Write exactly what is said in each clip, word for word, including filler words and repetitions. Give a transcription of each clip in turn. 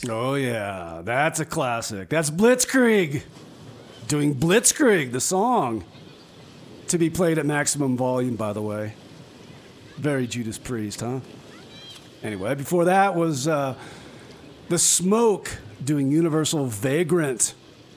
Oh, yeah. That's a classic. That's Blitzkrieg. Doing Blitzkrieg, the song. To be played at maximum volume, by the way. Very Judas Priest, huh? Anyway, before that was uh, The Smoke doing Universal Vagrant.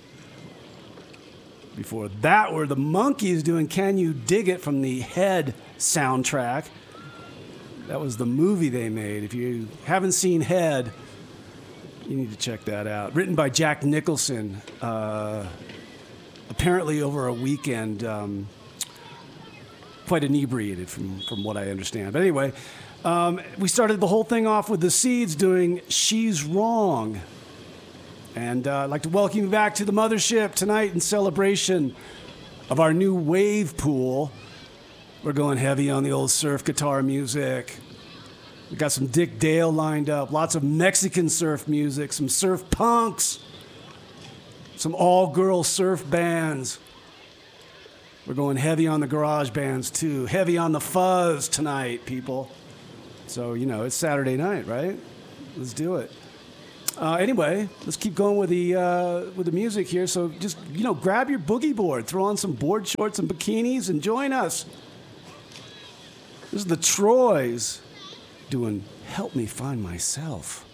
Before that were the Monkees doing Can You Dig It from the Head soundtrack. That was the movie they made. If you haven't seen Head, you need to check that out. Written by Jack Nicholson. Uh, apparently over a weekend, um, quite inebriated from, from what I understand. But anyway, um, we started the whole thing off with the Seeds doing She's Wrong. And uh, I'd like to welcome you back to the mothership tonight in celebration of our new wave pool. We're going heavy on the old surf guitar music. We got some Dick Dale lined up, lots of Mexican surf music, some surf punks, some all-girl surf bands. We're going heavy on the garage bands, too. Heavy on the fuzz tonight, people. So, you know, it's Saturday night, right? Let's do it. Uh, anyway, let's keep going with the uh, with the music here. So just, you know, grab your boogie board, throw on some board shorts and bikinis, and join us. This is the Troys doing Help Me Find Myself.